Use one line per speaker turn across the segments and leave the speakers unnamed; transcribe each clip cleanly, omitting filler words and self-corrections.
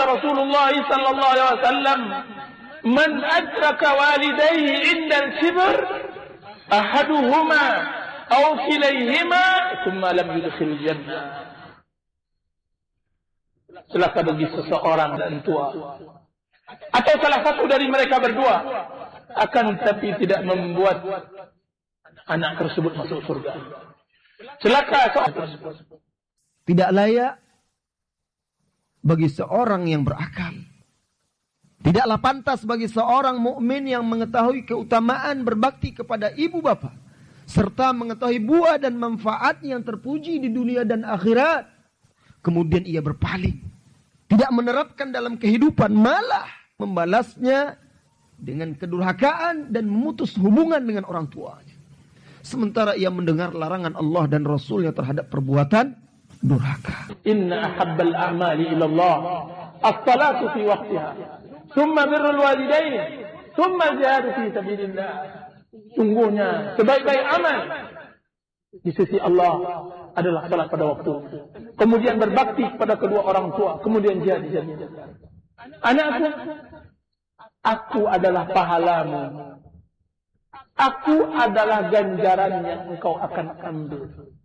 Rasulullah sallallahu alaihi wasallam, "Man adraka walidayhi 'inda al-kibar, ahaduhuma aw kilayhima, thumma lam yudkhil jannah." Celaka bagi seseorang dan tua, atau salah satu dari mereka berdua, akan tapi tidak membuat anak tersebut masuk surga. Celaka seorang tersebut.
Tidak layak bagi seorang yang berakal. Tidaklah pantas bagi seorang mukmin yang mengetahui keutamaan berbakti kepada ibu bapa, serta mengetahui buah dan manfaat yang terpuji di dunia dan akhirat, kemudian ia berpaling, tidak menerapkan dalam kehidupan, malah membalasnya dengan kedurhakaan dan memutus hubungan dengan orang tuanya. Sementara ia mendengar larangan Allah dan Rasulnya terhadap perbuatan durhaka.
Inna ahabbal a'mali ila Allah as-salatu fi waqtiha, thumma birrul walidain, thumma jihadu fi sabilillah. Sungguhnya sebaik-baik amal di sisi Allah adalah salat pada waktu, kemudian berbakti kepada kedua orang tua, kemudian jihad di sabilillah. Anakku, aku adalah pahalamu. Aku adalah ganjaran yang engkau akan ambil.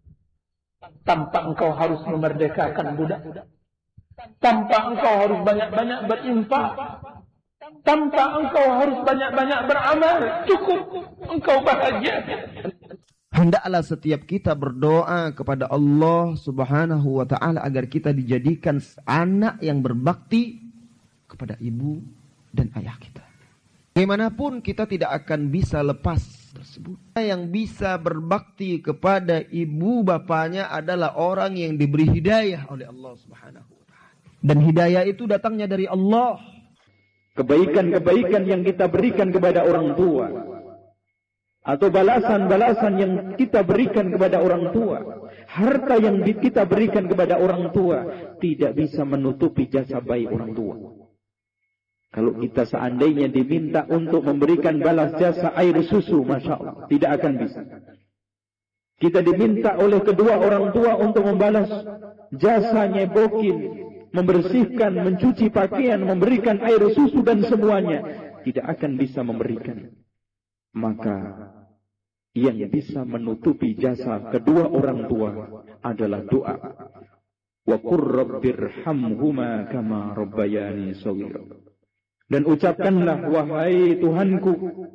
Tanpa engkau harus memerdekakan budak, tanpa engkau harus banyak-banyak berinfak, tanpa engkau harus banyak-banyak beramal, cukup engkau bahagia.
Hendaklah setiap kita berdoa kepada Allah Subhanahu wa taala agar kita dijadikan anak yang berbakti kepada ibu dan ayah kita. Bagaimanapun kita tidak akan bisa lepas tersebut. Yang bisa berbakti kepada ibu bapanya adalah orang yang diberi hidayah oleh Allah Subhanahu wa taala. Dan hidayah itu datangnya dari Allah.
Kebaikan-kebaikan yang kita berikan kepada orang tua, atau balasan-balasan yang kita berikan kepada orang tua, harta yang kita berikan kepada orang tua, tidak bisa menutupi jasa baik orang tua. Kalau kita seandainya diminta untuk memberikan balas jasa air susu, Masya Allah, tidak akan bisa. Kita diminta oleh kedua orang tua untuk membalas jasa nyebokin, membersihkan, mencuci pakaian, memberikan air susu dan semuanya. Tidak akan bisa memberikan. Maka yang bisa menutupi jasa kedua orang tua adalah doa. Wa qur rabbirhamhuma kama rabbayani shaghira. Dan ucapkanlah, wahai Tuhanku,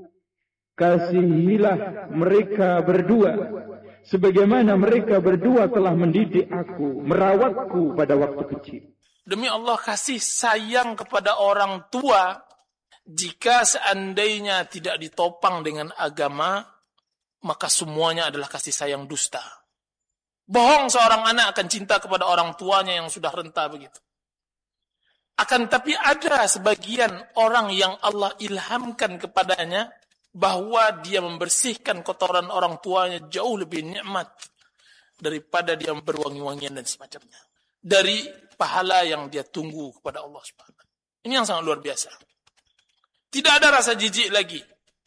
kasihilah mereka berdua sebagaimana mereka berdua telah mendidik aku, merawatku pada waktu kecil.
Demi Allah, kasih sayang kepada orang tua, jika seandainya tidak ditopang dengan agama, maka semuanya adalah kasih sayang dusta. Bohong seorang anak akan cinta kepada orang tuanya yang sudah renta begitu. Akan tapi ada sebagian orang yang Allah ilhamkan kepadanya bahwa dia membersihkan kotoran orang tuanya jauh lebih nikmat daripada dia berwangi-wangian dan semacamnya. Dari pahala yang dia tunggu kepada Allah Subhanahu. Ini yang sangat luar biasa. Tidak ada rasa jijik lagi.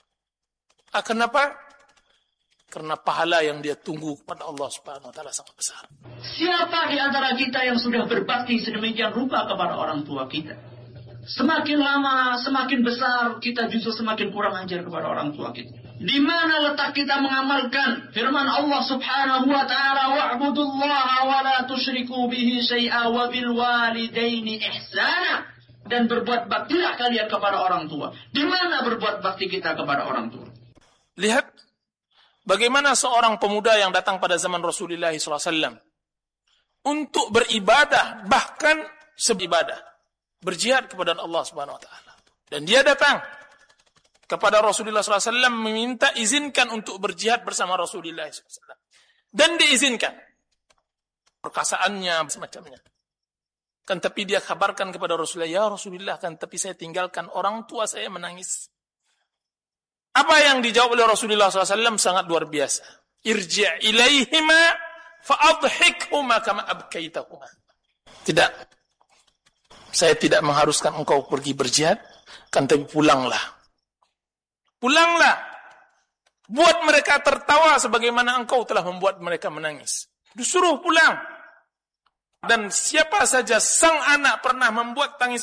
Kenapa? Karena pahala yang dia tunggu kepada Allah Subhanahu wa taala sangat besar.
Siapa di antara kita yang sudah berbakti sedemikian rupa kepada orang tua kita? Semakin lama, semakin besar, kita justru semakin kurang ajar kepada orang tua kita. Di mana letak kita mengamalkan firman Allah Subhanahu wa taala, wa'budullaha wa la tusyriku bihi syai'a wa bil walidaini ihsana, dan berbuat baktilah kalian kepada orang tua. Di mana berbuat bakti kita kepada orang tua?
Lihat bagaimana seorang pemuda yang datang pada zaman Rasulullah SAW untuk beribadah, bahkan beribadah, berjihad kepada Allah Subhanahu Wa Taala. Dan dia datang kepada Rasulullah SAW meminta izinkan untuk berjihad bersama Rasulullah SAW. Dan diizinkan. Perkasaannya semacamnya. Kan tapi dia kabarkan kepada Rasulullah, ya Rasulullah, kan tapi saya tinggalkan orang tua saya menangis. Apa yang dijawab oleh Rasulullah SAW sangat luar biasa. Irji' ilaihima fa'adhikhuma kama abkaitahuma. Tidak. Saya tidak mengharuskan engkau pergi berjihad, kan tapi pulanglah. Pulanglah. Buat mereka tertawa sebagaimana engkau telah membuat mereka menangis. Disuruh pulang. Dan siapa saja sang anak pernah membuat tangis